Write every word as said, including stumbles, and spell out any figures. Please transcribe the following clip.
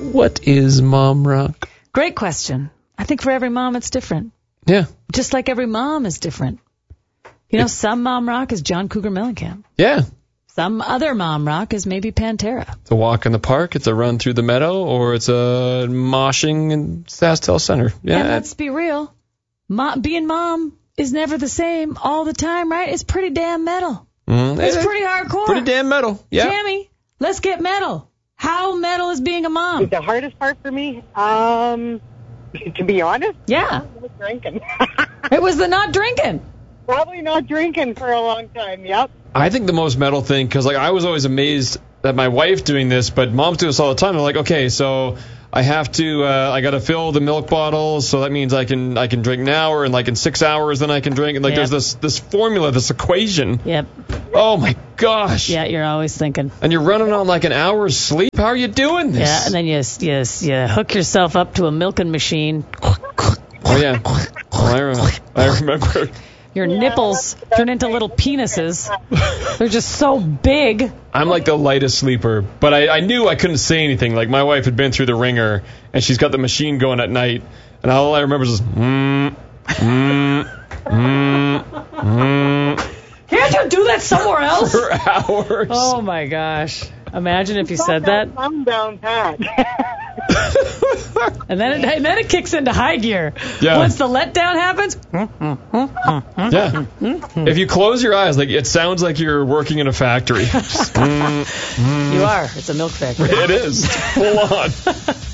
What is mom rock? Great question. I think for every mom it's different. Yeah. Just like every mom is different. You know, some mom rock is John Cougar Mellencamp. Yeah. Some other mom rock is maybe Pantera. It's a walk in the park, it's a run through the meadow, or it's a moshing in SaskTel Center. Yeah. And let's be real. Mom, being mom is never the same all the time, right? It's pretty damn metal. Mm, it's pretty hardcore. Pretty damn metal. Yeah. Tammy, let's get metal. How metal is being a mom? The hardest part for me, um, to be honest, yeah, it was drinking. It was the not drinking. Probably not drinking for a long time, yep. I think the most metal thing, because like I was always amazed at my wife doing this, but moms do this all the time. They're like, okay, so I have to, uh, I got to fill the milk bottles, so that means I can I can drink now, or in like in six hours then I can drink. And like Yep. there's this this formula, this equation. Yep. Oh my gosh. Yeah, you're always thinking. And you're running on like an hour's sleep. How are you doing this? Yeah, and then you you, you hook yourself up to a milking machine. Oh yeah. Oh, I remember. I remember. Your nipples turn into little penises. They're just so big. I'm like the lightest sleeper, but I, I knew I couldn't say anything. Like my wife had been through the ringer, and she's got the machine going at night, and all I remember is just mm, mm, mm, mm. Can't you do that somewhere else? For hours. Oh my gosh! Imagine if you said that. I'm down pat. And then it, and then it kicks into high gear. Yeah. Once the letdown happens. Yeah. If you close your eyes, like it sounds like you're working in a factory. Mm, mm. You are. It's a milk factory. It is. Full on.